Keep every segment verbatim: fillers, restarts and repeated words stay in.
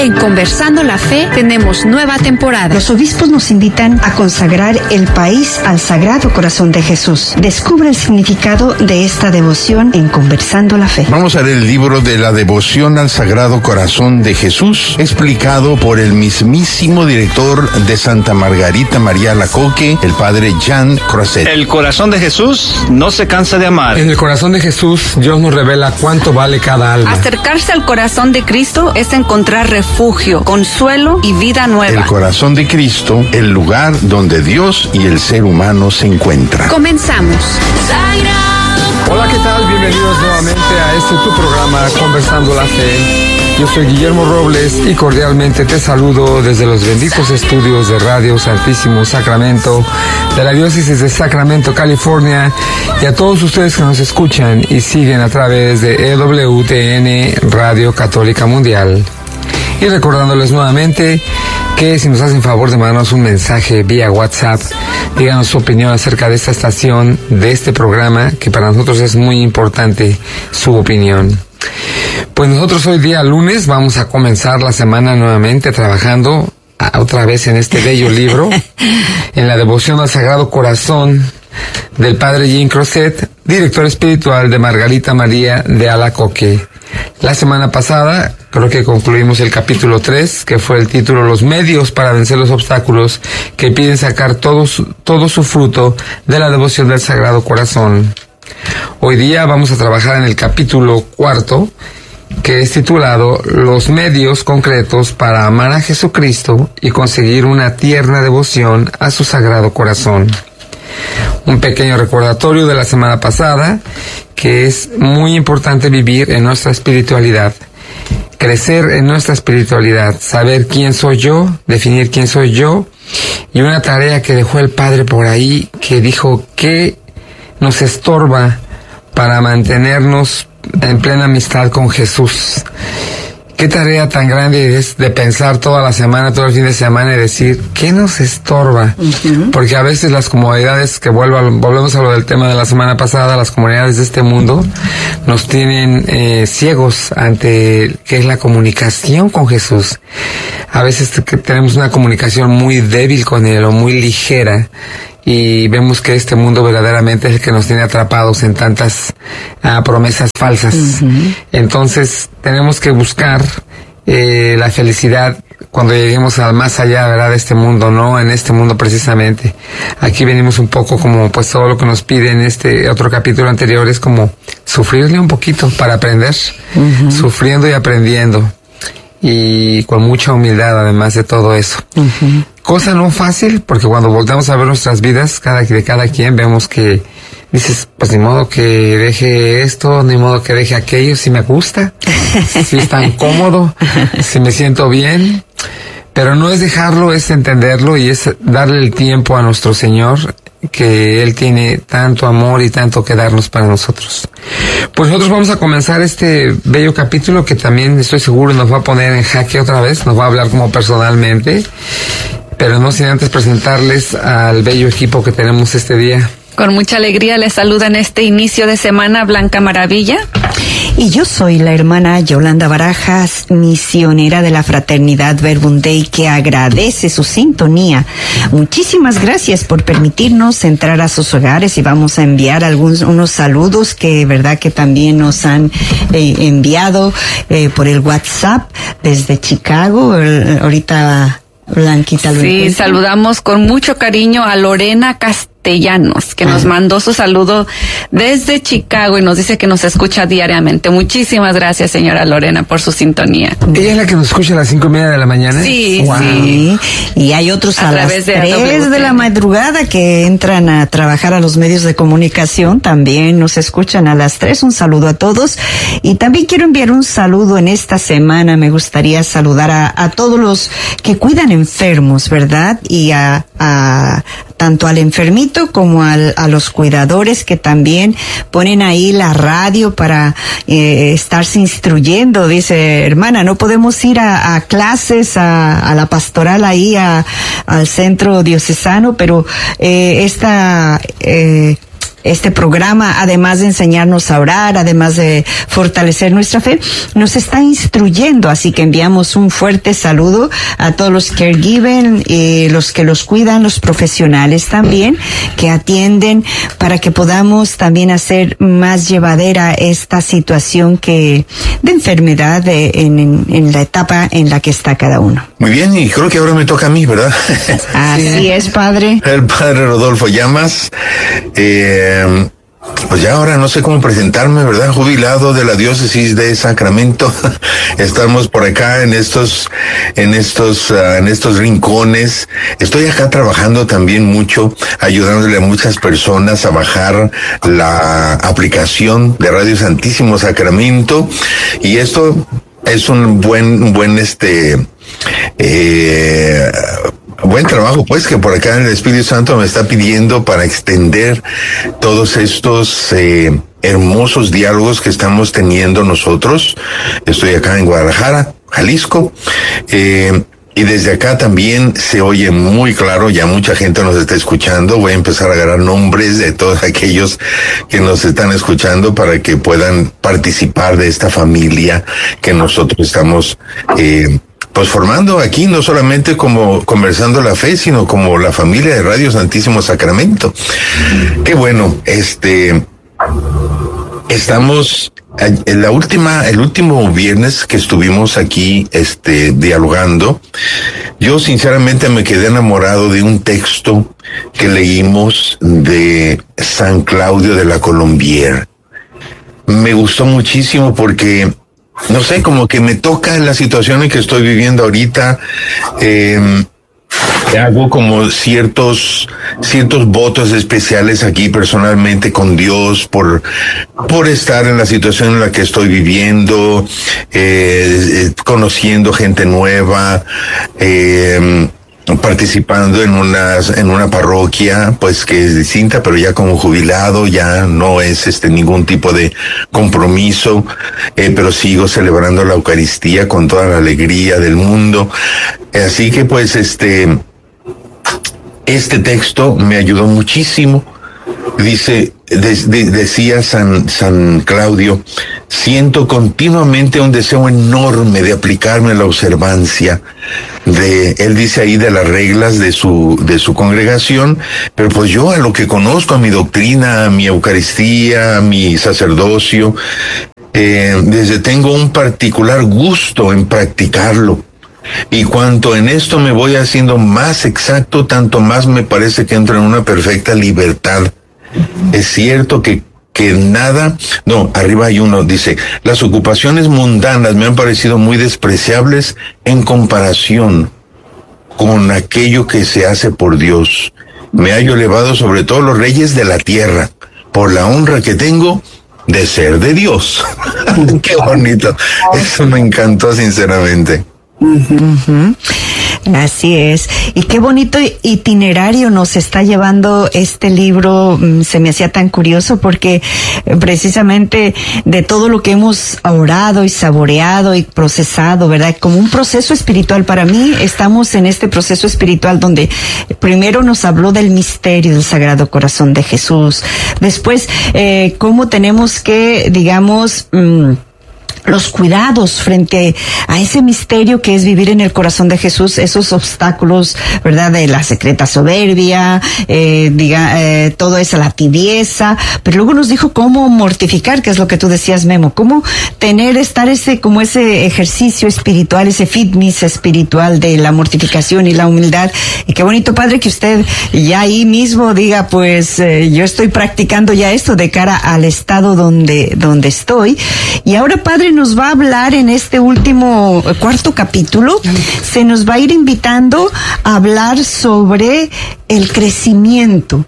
En Conversando la Fe tenemos nueva temporada. Los obispos nos invitan a consagrar el país al Sagrado Corazón de Jesús. Descubre el significado de esta devoción en Conversando la Fe. Vamos a leer el libro de la devoción al Sagrado Corazón de Jesús, explicado por el mismísimo director de Santa Margarita María Alacoque, el padre Jean Crozet. El corazón de Jesús no se cansa de amar. En el corazón de Jesús, Dios nos revela cuánto vale cada alma. Acercarse al corazón de Cristo es encontrar refugio, consuelo y vida nueva. El corazón de Cristo, el lugar donde Dios y el ser humano se encuentran. Comenzamos. Hola, ¿qué tal? Bienvenidos nuevamente a este tu programa, Conversando la Fe. Yo soy Guillermo Robles y cordialmente te saludo desde los benditos estudios de Radio Santísimo Sacramento de la Diócesis de Sacramento, California, y a todos ustedes que nos escuchan y siguen a través de E W T N Radio Católica Mundial. Y recordándoles nuevamente que si nos hacen favor de mandarnos un mensaje vía WhatsApp, díganos su opinión acerca de esta estación, de este programa, que para nosotros es muy importante su opinión. Pues nosotros hoy día lunes vamos a comenzar la semana nuevamente trabajando a, otra vez en este bello libro, en la devoción al Sagrado Corazón del padre Jean Crozet, director espiritual de Margarita María de Alacoque. La semana pasada creo que concluimos el capítulo tres, que fue el título Los medios para vencer los obstáculos que piden sacar todo su, todo su fruto de la devoción del Sagrado Corazón. Hoy día vamos a trabajar en el capítulo cuarto, que es titulado Los medios concretos para amar a Jesucristo y conseguir una tierna devoción a su Sagrado Corazón. Un pequeño recordatorio de la semana pasada, que es muy importante vivir en nuestra espiritualidad, crecer en nuestra espiritualidad, saber quién soy yo, definir quién soy yo, y una tarea que dejó el Padre por ahí, que dijo que nos estorba para mantenernos en plena amistad con Jesús. Qué tarea tan grande es de pensar toda la semana, todo el fin de semana y decir, ¿qué nos estorba? Uh-huh. Porque a veces las comodidades, que vuelvo a, volvemos a lo del tema de la semana pasada, las comodidades de este mundo nos tienen eh, ciegos ante qué es la comunicación con Jesús. A veces tenemos una comunicación muy débil con Él o muy ligera, y vemos que este mundo verdaderamente es el que nos tiene atrapados en tantas uh, promesas falsas. Uh-huh. Entonces tenemos que buscar eh, la felicidad cuando lleguemos al más allá, ¿verdad?, de este mundo, no en este mundo precisamente. Aquí venimos un poco como pues todo lo que nos pide en este otro capítulo anterior es como sufrirle un poquito para aprender, uh-huh. sufriendo y aprendiendo. Y con mucha humildad además de todo eso. Uh-huh. Cosa no fácil, porque cuando volteamos a ver nuestras vidas, cada de cada quien, vemos que dices, pues ni modo que deje esto, ni modo que deje aquello, si me gusta, si es tan cómodo, si me siento bien. Pero no es dejarlo, es entenderlo y es darle el tiempo a nuestro Señor, que Él tiene tanto amor y tanto que darnos para nosotros. Pues nosotros vamos a comenzar este bello capítulo que también estoy seguro nos va a poner en jaque otra vez, nos va a hablar como personalmente, pero no sin antes presentarles al bello equipo que tenemos este día. Con mucha alegría les saluda en este inicio de semana Blanca Maravilla. Y yo soy la hermana Yolanda Barajas, misionera de la Fraternidad Verbum Dei, que agradece su sintonía. Muchísimas gracias por permitirnos entrar a sus hogares y vamos a enviar algunos unos saludos que, verdad, que también nos han eh, enviado eh, por el WhatsApp desde Chicago. Eh, ahorita Blanquita lo Sí, encuentra. Saludamos con mucho cariño a Lorena Castellanos, que nos mandó su saludo desde Chicago y nos dice que nos escucha diariamente. Muchísimas gracias, señora Lorena, por su sintonía. ¿Ella es la que nos escucha a las cinco y media de la mañana? Sí, Wow. sí. Y hay otros a, A las través de tres de la madrugada que entran a trabajar a los medios de comunicación. También nos escuchan a las tres. Un saludo a todos. Y también quiero enviar un saludo en esta semana. Me gustaría saludar a, a todos los que cuidan enfermos, ¿verdad? Y a, a tanto al enfermito como al, a los cuidadores que también ponen ahí la radio para eh, estarse instruyendo. Dice, hermana, no podemos ir a, a clases, a, a la pastoral ahí, a, al centro diocesano, pero eh, esta... Eh, este programa, además de enseñarnos a orar, además de fortalecer nuestra fe, nos está instruyendo. Así que enviamos un fuerte saludo a todos los caregivers, eh, los que los cuidan, los profesionales también, que atienden, para que podamos también hacer más llevadera esta situación que de enfermedad de, en, en, en la etapa en la que está cada uno. Muy bien, y creo que ahora me toca a mí, ¿verdad? Así es, padre. El padre Rodolfo Llamas. Eh, pues ya ahora no sé cómo presentarme, ¿verdad? Jubilado de la diócesis de Sacramento. Estamos por acá en estos, en estos, uh, en estos rincones. Estoy acá trabajando también mucho, ayudándole a muchas personas a bajar la aplicación de Radio Santísimo Sacramento. Y esto es un buen, un buen, este, eh, buen trabajo, pues, que por acá el Espíritu Santo me está pidiendo para extender todos estos eh, hermosos diálogos que estamos teniendo nosotros. Estoy acá en Guadalajara, Jalisco, eh, y desde acá también se oye muy claro, ya mucha gente nos está escuchando. Voy a empezar a agarrar nombres de todos aquellos que nos están escuchando para que puedan participar de esta familia que nosotros estamos eh, pues formando aquí, no solamente como Conversando la Fe, sino como la familia de Radio Santísimo Sacramento. Qué bueno, este, estamos en la última, el último viernes que estuvimos aquí, este, dialogando. Yo sinceramente me quedé enamorado de un texto que leímos de San Claudio de la Colombière. Me gustó muchísimo porque, no sé, como que me toca la situación en que estoy viviendo ahorita. Eh, hago como ciertos, ciertos votos especiales aquí personalmente con Dios por, por estar en la situación en la que estoy viviendo, eh, conociendo gente nueva, eh, participando en una, en una parroquia, pues que es distinta, pero ya como jubilado, ya no es este ningún tipo de compromiso, eh, pero sigo celebrando la Eucaristía con toda la alegría del mundo. Así que pues este, este texto me ayudó muchísimo. Dice, de, de, decía San, San Claudio, siento continuamente un deseo enorme de aplicarme a la observancia de, él dice ahí de las reglas de su, de su congregación, pero pues yo a lo que conozco, a mi doctrina, a mi Eucaristía, a mi sacerdocio, eh, desde tengo un particular gusto en practicarlo. Y cuanto en esto me voy haciendo más exacto, tanto más me parece que entro en una perfecta libertad. Es cierto que, que nada, no, arriba hay uno, dice, las ocupaciones mundanas me han parecido muy despreciables en comparación con aquello que se hace por Dios. Me hallo elevado sobre todos los reyes de la tierra, por la honra que tengo de ser de Dios. Qué bonito. Eso me encantó sinceramente. Uh-huh. Así es. Y qué bonito itinerario nos está llevando este libro. Se me hacía tan curioso porque precisamente de todo lo que hemos orado y saboreado y procesado, ¿verdad? Como un proceso espiritual. Para mí estamos en este proceso espiritual donde primero nos habló del misterio del Sagrado Corazón de Jesús. Después, eh, cómo tenemos que, digamos, mmm, los cuidados frente a ese misterio que es vivir en el corazón de Jesús, esos obstáculos, ¿verdad? De la secreta soberbia, eh, diga, eh, todo eso, la tibieza, pero luego nos dijo cómo mortificar, que es lo que tú decías, Memo, cómo tener, estar ese, como ese ejercicio espiritual, ese fitness espiritual de la mortificación y la humildad. Y qué bonito, padre, que usted ya ahí mismo diga, pues, eh, yo estoy practicando ya esto de cara al estado donde, donde estoy. Y ahora, padre, nos va a hablar en este último cuarto capítulo, se nos va a ir invitando a hablar sobre el crecimiento.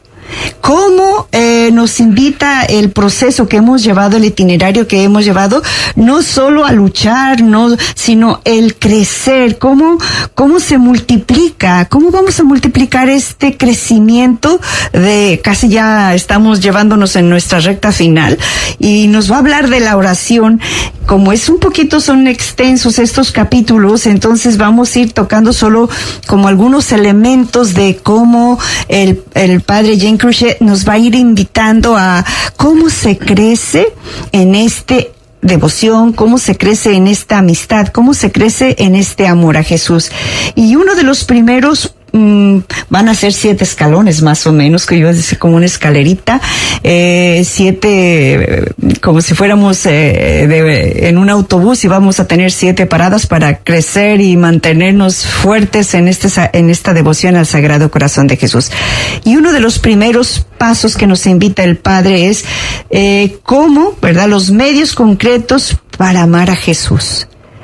¿Cómo eh, nos invita el proceso que hemos llevado, el itinerario que hemos llevado, no solo a luchar, no, sino el crecer? ¿Cómo, cómo se multiplica? ¿Cómo vamos a multiplicar este crecimiento de casi ya estamos llevándonos en nuestra recta final? Y nos va a hablar de la oración. Como es un poquito, son extensos estos capítulos, entonces vamos a ir tocando solo como algunos elementos de cómo el, el padre Jenkins Crochet nos va a ir invitando a cómo se crece en este devoción, cómo se crece en esta amistad, cómo se crece en este amor a Jesús. Y uno de los primeros Mm, van a ser siete escalones más o menos, que yo iba a decir como una escalerita, eh, siete, como si fuéramos eh, de, en un autobús y vamos a tener siete paradas para crecer y mantenernos fuertes en este, en esta devoción al Sagrado Corazón de Jesús. Y uno de los primeros pasos que nos invita el Padre es eh, cómo, ¿verdad?, los medios concretos para amar a Jesús.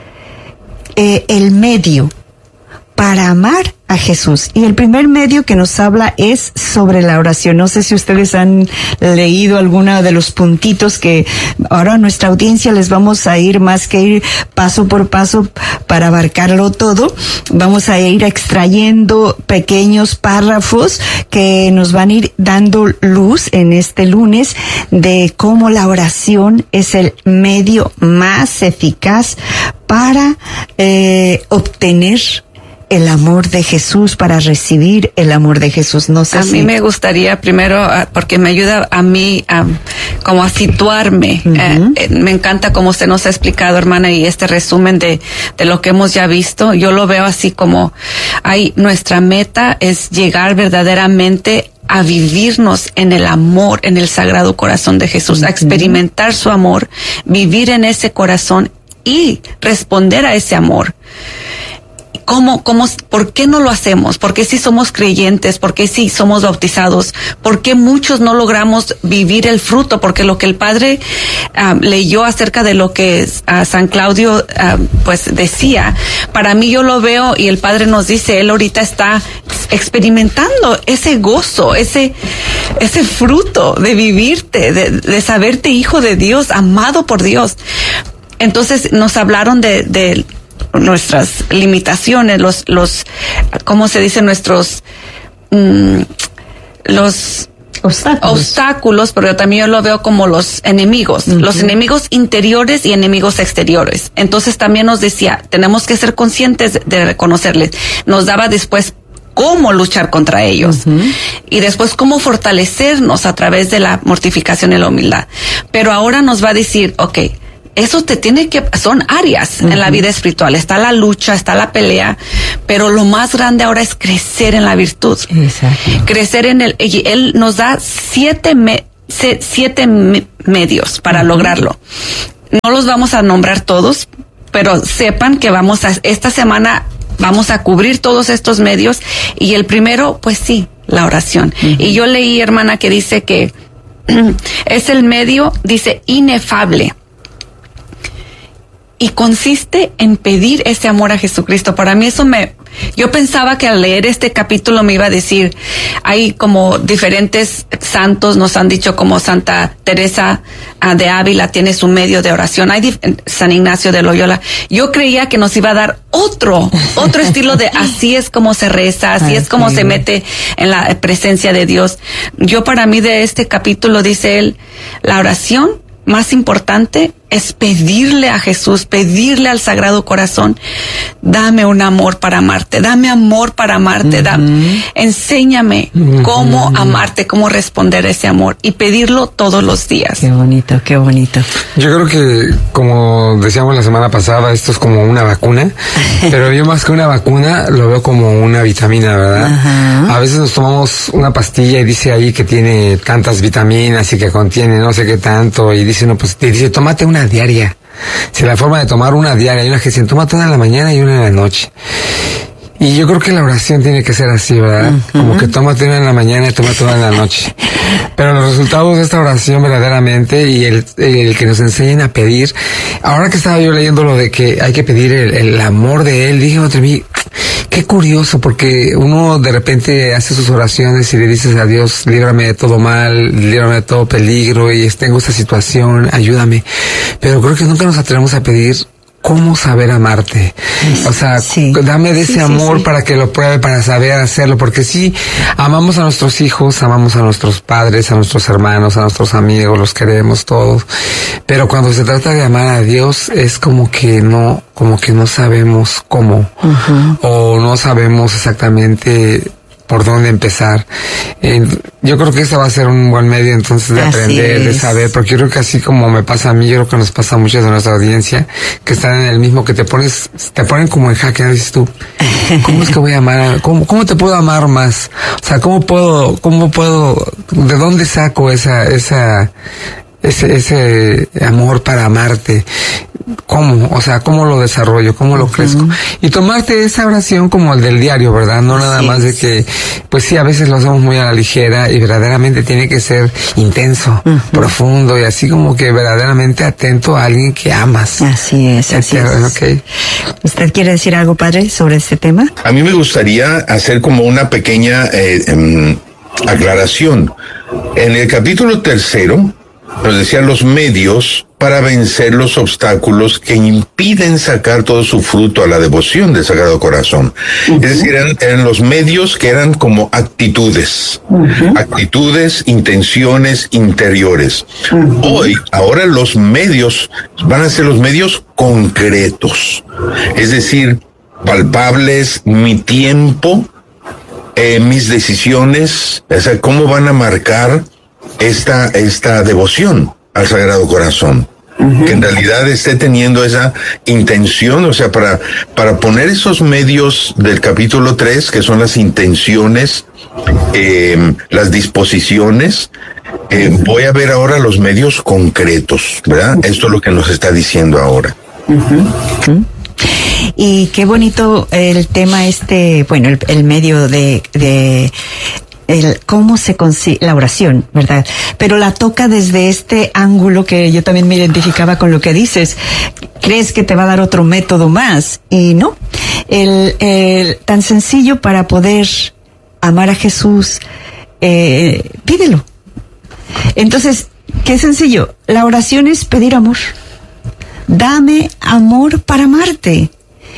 Eh, el medio para amar a Jesús. Y el primer medio que nos habla es sobre la oración. No sé si ustedes han leído alguno de los puntitos que ahora a nuestra audiencia les vamos a ir más que ir paso por paso para abarcarlo todo. Vamos a ir extrayendo pequeños párrafos que nos van a ir dando luz en este lunes de cómo la oración es el medio más eficaz para eh, obtener el amor de Jesús, para recibir el amor de Jesús. No sé a si... mí me gustaría primero, porque me ayuda a mí a, como a situarme. Uh-huh. eh, me encanta cómo usted nos ha explicado, hermana, y este resumen de, de lo que hemos ya visto. Yo lo veo así como, hay, nuestra meta es llegar verdaderamente a vivirnos en el amor, en el Sagrado Corazón de Jesús, uh-huh. a experimentar su amor, vivir en ese corazón y responder a ese amor. ¿Cómo, cómo, por qué no lo hacemos? ¿Por qué si somos creyentes? ¿Por qué si somos bautizados? ¿Por qué muchos no logramos vivir el fruto? Porque lo que el Padre uh, leyó acerca de lo que uh, San Claudio uh, pues decía, para mí yo lo veo y el Padre nos dice, él ahorita está experimentando ese gozo, ese, ese fruto de vivirte, de, de saberte hijo de Dios, amado por Dios. Entonces nos hablaron de, de nuestras limitaciones, los, los, ¿cómo se dice? Nuestros, mm, los obstáculos. obstáculos, pero también yo lo veo como los enemigos, uh-huh. los enemigos interiores y enemigos exteriores. Entonces también nos decía, tenemos que ser conscientes de reconocerles. Nos daba después cómo luchar contra ellos uh-huh. y después cómo fortalecernos a través de la mortificación y la humildad. Pero ahora nos va a decir, okay, eso te tiene que, son áreas uh-huh. en la vida espiritual. Está la lucha, está la pelea, pero lo más grande ahora es crecer en la virtud. Exacto. Crecer en el, y él nos da siete, me, siete me, medios para uh-huh. lograrlo. No los vamos a nombrar todos, pero sepan que vamos a, esta semana vamos a cubrir todos estos medios. Y el primero, pues sí, la oración. Uh-huh. Y yo leí, hermana, que dice que es el medio, dice, inefable. Y consiste en pedir ese amor a Jesucristo. Para mí eso me, yo pensaba que al leer este capítulo me iba a decir, hay como diferentes santos, nos han dicho como Santa Teresa uh, de Ávila tiene su medio de oración, hay dif- San Ignacio de Loyola. Yo creía que nos iba a dar otro, otro estilo de así es como se reza, así ah, es como sí. se mete en la presencia de Dios. Yo para mí de este capítulo dice él, la oración más importante es pedirle a Jesús, pedirle al Sagrado Corazón, dame un amor para amarte, dame amor para amarte, uh-huh. dame, enséñame uh-huh. cómo amarte, cómo responder a ese amor y pedirlo todos los días. Qué bonito, qué bonito. Yo creo que, como decíamos la semana pasada, esto es como una vacuna, pero yo más que una vacuna lo veo como una vitamina, ¿verdad? Uh-huh. A veces nos tomamos una pastilla y dice ahí que tiene tantas vitaminas y que contiene no sé qué tanto y dice, no, pues te dice, tómate una diaria. Si la forma de tomar una diaria, hay una que se toma toda en la mañana y una en la noche. Y yo creo que la oración tiene que ser así, ¿verdad? Uh-huh. Como que tómate una en la mañana y tómate una en la noche. Pero los resultados de esta oración verdaderamente y el, el que nos enseñen a pedir. Ahora que estaba yo leyendo lo de que hay que pedir el, el amor de Él, dije entre mí, qué curioso, porque uno de repente hace sus oraciones y le dices a Dios, líbrame de todo mal, líbrame de todo peligro y tengo esta situación, ayúdame. Pero creo que nunca nos atrevemos a pedir cómo saber amarte. O sea, sí. dame de ese sí, amor sí, sí. para que lo pruebe, para saber hacerlo, porque sí, amamos a nuestros hijos, amamos a nuestros padres, a nuestros hermanos, a nuestros amigos, los queremos todos, pero cuando se trata de amar a Dios es como que no, como que no sabemos cómo, uh-huh. o no sabemos exactamente por dónde empezar. Eh, yo creo que ese va a ser un buen medio entonces de Así aprender, es. de saber, porque yo creo que así como me pasa a mí, yo creo que nos pasa a muchos de nuestra audiencia, que están en el mismo, que te pones, te ponen como en jaque, ¿no? Dices tú, ¿cómo es que voy a amar? A, cómo, ¿Cómo te puedo amar más? O sea, ¿cómo puedo, cómo puedo, de dónde saco esa, esa, ese, ese amor para amarte? ¿Cómo? O sea, ¿cómo lo desarrollo? ¿Cómo lo uh-huh. crezco? Y tomarte esa oración como el del diario, ¿verdad? No nada sí. más de que, pues sí, a veces lo hacemos muy a la ligera y verdaderamente tiene que ser intenso, uh-huh. profundo y así como que verdaderamente atento a alguien que amas. Así es, así Etcétera. es. Okay. ¿Usted quiere decir algo, padre, sobre este tema? A mí me gustaría hacer como una pequeña eh, eh, aclaración. En el capítulo tercero, nos decían los medios para vencer los obstáculos que impiden sacar todo su fruto a la devoción del Sagrado Corazón. Uh-huh. Es decir, eran, eran los medios que eran como actitudes, uh-huh. actitudes, intenciones interiores. Uh-huh. Hoy, ahora los medios van a ser los medios concretos, es decir, palpables, mi tiempo, eh, mis decisiones, o sea, cómo van a marcar esta, esta devoción al Sagrado Corazón. Uh-huh. Que en realidad esté teniendo esa intención, o sea, para, para poner esos medios del capítulo tres, que son las intenciones, eh, las disposiciones, eh, voy a ver ahora los medios concretos, ¿verdad? Esto es lo que nos está diciendo ahora. Uh-huh. Uh-huh. Y qué bonito el tema este, bueno, el, el medio de, de el cómo se consigue la oración, ¿verdad? Pero la toca desde este ángulo que yo también me identificaba con lo que dices. Crees que te va a dar otro método más y no. El, el tan sencillo para poder amar a Jesús, eh, pídelo. Entonces, qué sencillo. La oración es pedir amor. Dame amor para amarte.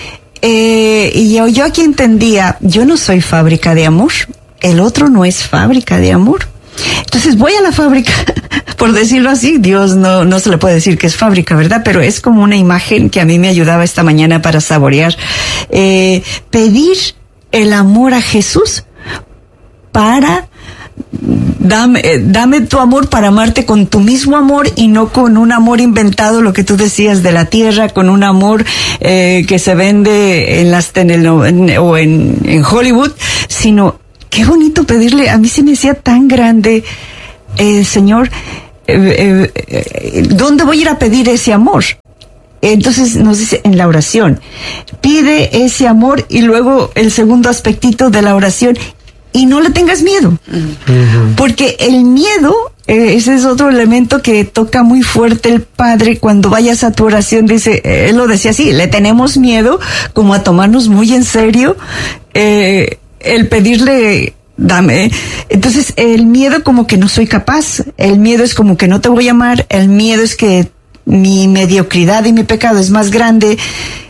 Eh, y yo, yo aquí entendía, yo no soy fábrica de amor. El otro no es fábrica de amor. Entonces voy a la fábrica, por decirlo así. Dios no, no se le puede decir que es fábrica, ¿verdad? Pero es como una imagen que a mí me ayudaba esta mañana para saborear. Eh, pedir el amor a Jesús para... Dame, eh, dame tu amor para amarte con tu mismo amor y no con un amor inventado, lo que tú decías de la tierra, con un amor eh, que se vende en las en el, en, o en, en Hollywood, sino qué bonito pedirle. A mí se me hacía tan grande, eh, Señor, eh, eh, ¿dónde voy a ir a pedir ese amor? Entonces nos dice en la oración, pide ese amor, y luego el segundo aspectito de la oración, y no le tengas miedo. Uh-huh. Porque el miedo, eh, ese es otro elemento que toca muy fuerte el Padre cuando vayas a tu oración. Dice, eh, él lo decía así, le tenemos miedo como a tomarnos muy en serio eh, el pedirle, dame. Entonces el miedo como que no soy capaz, el miedo es como que no te voy a amar, el miedo es que mi mediocridad y mi pecado es más grande.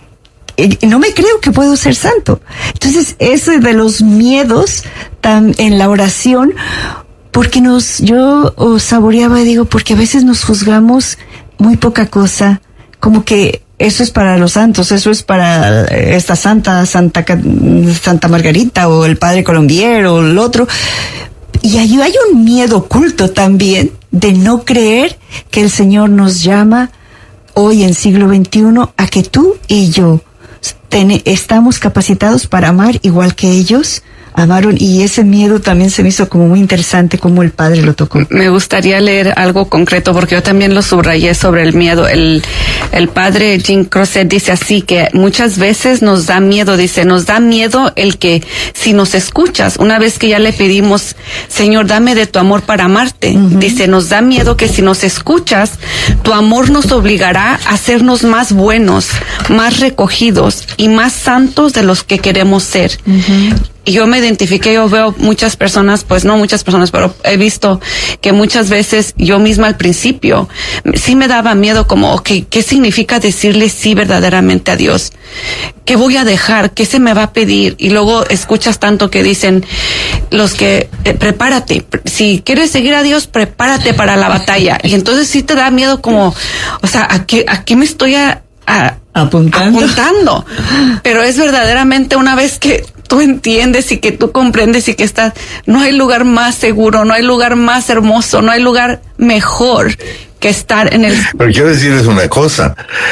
No me creo que puedo ser santo. Entonces, ese de los miedos tan, en la oración, porque nos, yo oh, saboreaba y digo, porque a veces nos juzgamos muy poca cosa, como que eso es para los santos, eso es para esta santa, Santa, Santa Margarita, o el Padre Colombier, o el otro. Y ahí hay un miedo oculto también de no creer que el Señor nos llama hoy en siglo veintiuno a que tú y yo Ten, estamos capacitados para amar igual que ellos amaron, y ese miedo también se me hizo como muy interesante como el Padre lo tocó. Me gustaría leer algo concreto porque yo también lo subrayé sobre el miedo. El, el Padre Jean Crozet dice así, que muchas veces nos da miedo, dice, nos da miedo el que si nos escuchas, una vez que ya le pedimos, Señor, dame de tu amor para amarte, uh-huh. dice, nos da miedo que si nos escuchas, tu amor nos obligará a hacernos más buenos, más recogidos y más santos de los que queremos ser. Uh-huh. Y yo me identifiqué, yo veo muchas personas, pues no muchas personas, pero he visto que muchas veces yo misma al principio sí me daba miedo, como, okay, ¿qué significa decirle sí verdaderamente a Dios? ¿Qué voy a dejar? ¿Qué se me va a pedir? Y luego escuchas tanto que dicen los que, eh, prepárate, si quieres seguir a Dios, prepárate para la batalla. Y entonces sí te da miedo como, o sea, ¿a qué, a qué me estoy a, a, apuntando? apuntando? Pero es verdaderamente una vez que tú entiendes y que tú comprendes y que estás, no hay lugar más seguro, no hay lugar más hermoso, no hay lugar mejor que estar en el... Pero quiero decirles una cosa,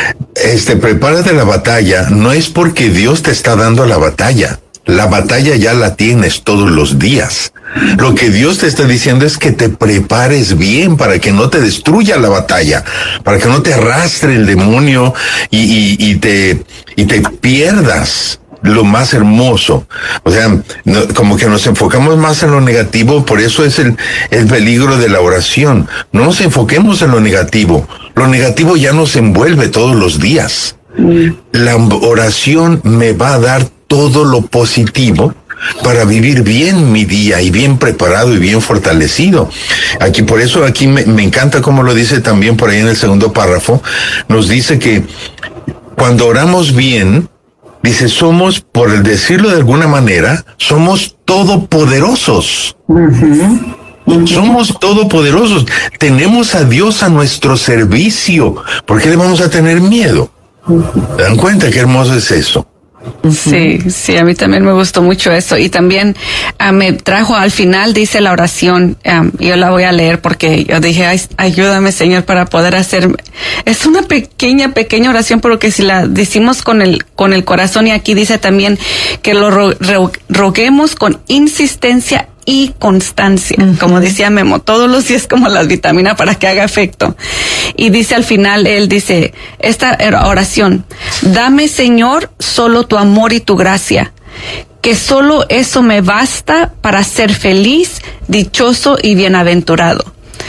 este, prepárate la batalla, no es porque Dios te está dando la batalla, la batalla ya la tienes todos los días. Lo que Dios te está diciendo es que te prepares bien para que no te destruya la batalla, para que no te arrastre el demonio y, y, y te, y te pierdas lo más hermoso. O sea, no, como que nos enfocamos más en lo negativo, por eso es el, el peligro de la oración. No nos enfoquemos en lo negativo. Lo negativo ya nos envuelve todos los días. Mm. La oración me va a dar todo lo positivo para vivir bien mi día y bien preparado y bien fortalecido. Aquí, por eso aquí me, me encanta como lo dice también por ahí en el segundo párrafo, nos dice que cuando oramos bien, dice, somos, por decirlo de alguna manera, somos todopoderosos. Uh-huh. Uh-huh. Somos todopoderosos. Tenemos a Dios a nuestro servicio. ¿Por qué le vamos a tener miedo? ¿Se dan cuenta qué hermoso es eso? Sí, sí, a mí también me gustó mucho eso. Y también uh, me trajo al final, dice la oración, um, yo la voy a leer porque yo dije, ay, ayúdame Señor para poder hacer, es una pequeña, pequeña oración, pero que si la decimos con el, con el corazón, y aquí dice también que lo ro, ro, roguemos con insistencia y constancia, uh-huh. como decía Memo, todos los días como las vitaminas para que haga efecto. Y dice al final, él dice, esta oración, dame Señor solo tu amor y tu gracia, que solo eso me basta para ser feliz, dichoso y bienaventurado.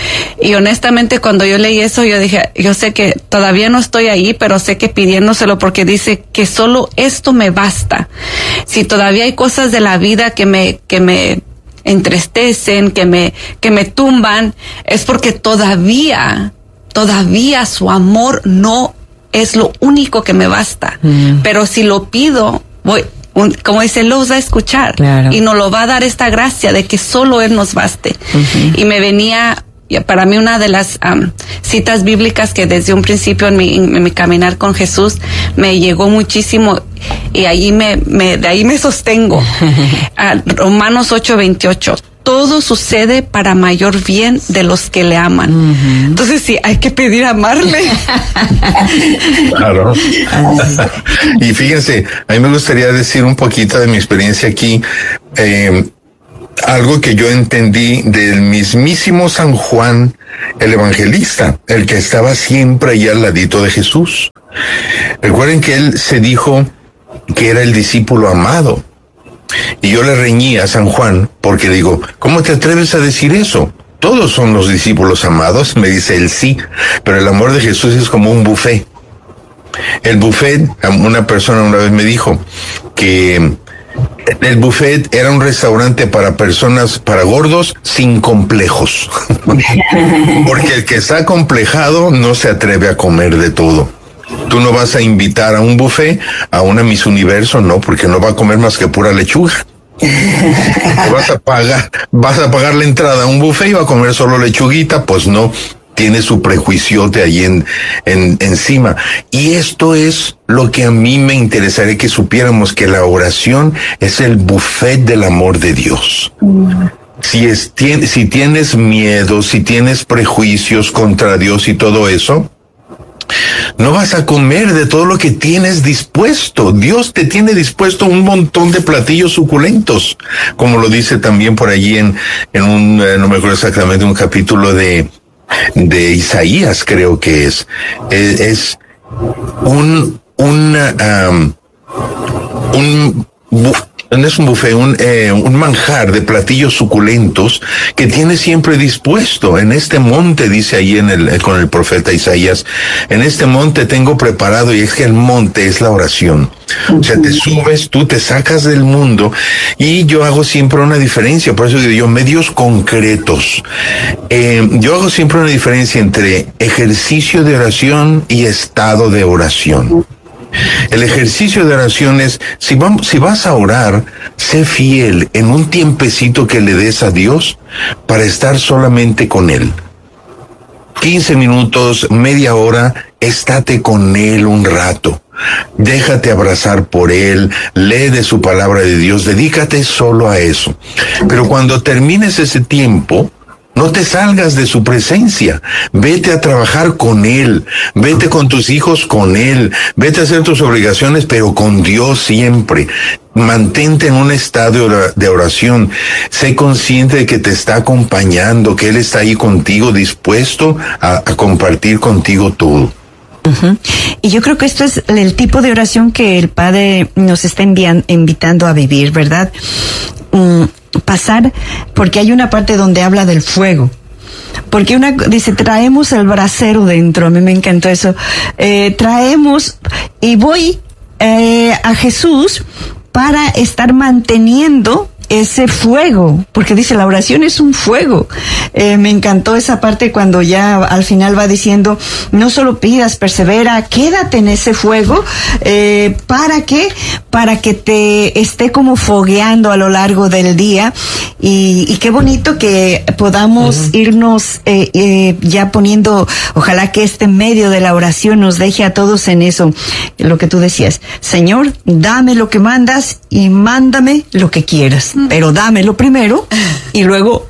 Y honestamente cuando yo leí eso, yo dije, yo sé que todavía no estoy ahí, pero sé que pidiéndoselo porque dice que solo esto me basta. Si todavía hay cosas de la vida que me, que me entristecen, que me, que me tumban, es porque todavía, todavía su amor no es lo único que me basta. Mm. Pero si lo pido, voy, un, como dice, lo va a escuchar. Claro. Y nos lo va a dar esta gracia de que solo Él nos baste. Uh-huh. Y me venía, para mí una de las um, citas bíblicas que desde un principio en mi, en mi caminar con Jesús me llegó muchísimo y ahí me, me de ahí me sostengo. uh, Romanos ocho veintiocho. Todo sucede para mayor bien de los que le aman. Uh-huh. Entonces sí, hay que pedir amarle. Claro. Y fíjense, a mí me gustaría decir un poquito de mi experiencia aquí. Eh, algo que yo entendí del mismísimo San Juan, el evangelista, el que estaba siempre ahí al ladito de Jesús. Recuerden que él se dijo que era el discípulo amado. Y yo le reñí a San Juan porque digo, ¿cómo te atreves a decir eso? Todos son los discípulos amados. Me dice él, sí, pero el amor de Jesús es como un buffet. El buffet, una persona una vez me dijo que el buffet era un restaurante para personas, para gordos sin complejos. Porque el que está complejado no se atreve a comer de todo. Tú no vas a invitar a un buffet, a una Miss Universo, no, porque no va a comer más que pura lechuga. Vas a pagar, vas a pagar la entrada a un buffet y va a comer solo lechuguita, pues no, tiene su prejuiciote ahí en, en, encima. Y esto es lo que a mí me interesaría que supiéramos, que la oración es el buffet del amor de Dios. Mm. Si es, si tienes miedo, si tienes prejuicios contra Dios y todo eso, no vas a comer de todo lo que tienes dispuesto. Dios te tiene dispuesto un montón de platillos suculentos, como lo dice también por allí en, en un, no me acuerdo exactamente, un capítulo de, de Isaías, creo que es. Es, es un, un, um, un, no es un buffet, un, eh, un manjar de platillos suculentos que tiene siempre dispuesto. En este monte, dice ahí en el, con el profeta Isaías, en este monte tengo preparado, y es que el monte es la oración. O sea, te subes, tú te sacas del mundo, y yo hago siempre una diferencia, por eso digo yo, medios concretos. Eh, yo hago siempre una diferencia entre ejercicio de oración y estado de oración. El ejercicio de oración es, si, vamos, si vas a orar, sé fiel en un tiempecito que le des a Dios para estar solamente con Él. quince minutos, media hora, estate con Él un rato. déjate abrazar por Él, lee de su palabra de Dios, dedícate solo a eso. Pero cuando termines ese tiempo, no te salgas de su presencia, vete a trabajar con Él, vete con tus hijos con Él, vete a hacer tus obligaciones, pero con Dios siempre. Mantente en un estado de oración, sé consciente de que te está acompañando, que Él está ahí contigo, dispuesto a, a compartir contigo todo. Uh-huh. Y yo creo que esto es el tipo de oración que el Padre nos está enviando, invitando a vivir, ¿verdad? Um, pasar, porque hay una parte donde habla del fuego. Porque una dice, traemos el brasero dentro, a mí me encantó eso. Eh, traemos, y voy eh, a Jesús para estar manteniendo ese fuego, porque dice la oración es un fuego. Eh, me encantó esa parte cuando ya al final va diciendo, no solo pidas, persevera, quédate en ese fuego, eh, ¿para qué? Para que te esté como fogueando a lo largo del día, y, y qué bonito que podamos uh-huh. irnos eh, eh, ya poniendo, ojalá que este medio de la oración nos deje a todos en eso, lo que tú decías, Señor, dame lo que mandas y mándame lo que quieras. Pero dámelo primero y luego,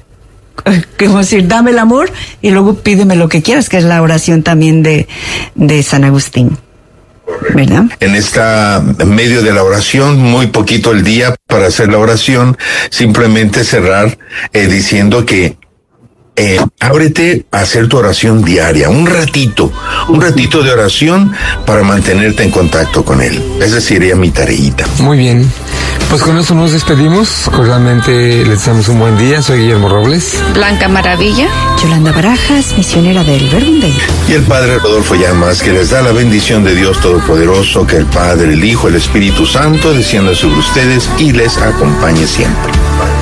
¿cómo decir? Dame el amor y luego pídeme lo que quieras, que es la oración también de, de San Agustín, ¿verdad? En esta medio de la oración, muy poquito el día para hacer la oración, simplemente cerrar eh, diciendo que Eh, ábrete a hacer tu oración diaria, un ratito, un ratito de oración para mantenerte en contacto con Él. Esa sería mi tareita. Muy bien, pues con eso nos despedimos, cordialmente les deseamos un buen día, soy Guillermo Robles. Blanca Maravilla. Yolanda Barajas, misionera del Verbum Dei. Y el Padre Rodolfo Llamas, que les da la bendición de Dios Todopoderoso, que el Padre, el Hijo, el Espíritu Santo descienda sobre ustedes y les acompañe siempre.